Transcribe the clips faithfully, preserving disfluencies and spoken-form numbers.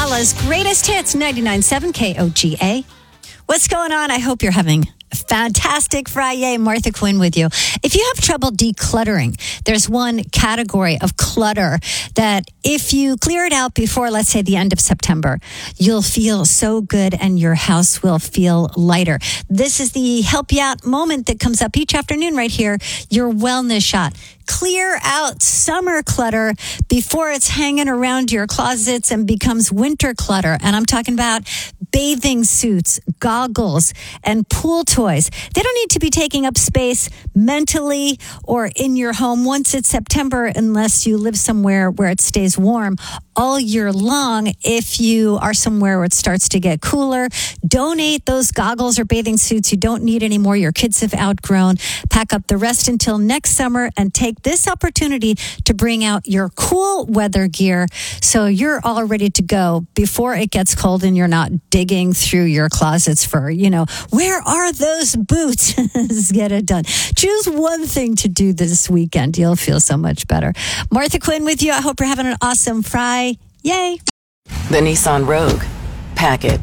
Lala's greatest hits, ninety-nine point seven K O G A. What's going on? I hope you're having a fantastic Friday. Martha Quinn with you. If you have trouble decluttering, there's one category of clutter that if you clear it out before, let's say, the end of September, you'll feel so good and your house will feel lighter. This is the help you out moment that comes up each afternoon right here, your wellness shot. Clear out summer clutter before it's hanging around your closets and becomes winter clutter. And I'm talking about bathing suits, goggles, and pool toys. They don't need to be taking up space mentally or in your home once it's September, unless you live somewhere where it stays warm all year long. If you are somewhere where it starts to get cooler, donate those goggles or bathing suits you don't need anymore. Your kids have outgrown. Pack up the rest until next summer and take this opportunity to bring out your cool weather gear so you're all ready to go before it gets cold and you're not digging through your closets for, you know, where are those boots? Get it done. Choose one thing to do this weekend. You'll feel so much better. Martha Quinn with you. I hope you're having an awesome Friday. Yay. The Nissan Rogue. Pack it.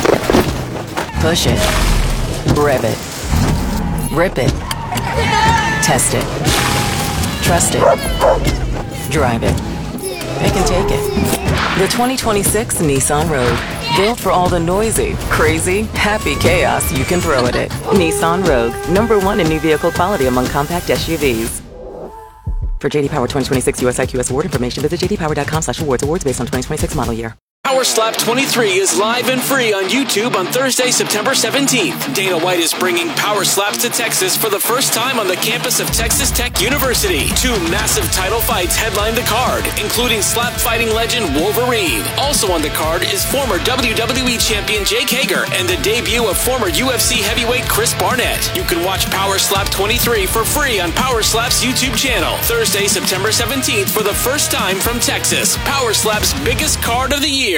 Push it. Rev it. Rip it. Test it. Trust it. Drive it. They can take it. The twenty twenty-six Nissan Rogue. Built for all the noisy, crazy, happy chaos you can throw at it. Nissan Rogue. Number one in new vehicle quality among compact S U Vs. For J D Power twenty twenty-six U S I Q S award information, visit j d power dot com slash awards. Awards based on twenty twenty-six model year. Power Slap twenty-three is live and free on YouTube on Thursday, September seventeenth. Dana White is bringing Power Slaps to Texas for the first time on the campus of Texas Tech University. Two massive title fights headline the card, including slap fighting legend Wolverine. Also on the card is former W W E champion Jake Hager and the debut of former U F C heavyweight Chris Barnett. You can watch Power Slap twenty-three for free on Power Slap's YouTube channel. Thursday, September seventeenth for the first time from Texas. Power Slap's biggest card of the year.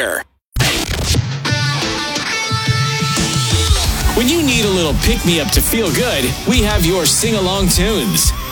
When you need a little pick-me-up to feel good, we have your sing-along tunes.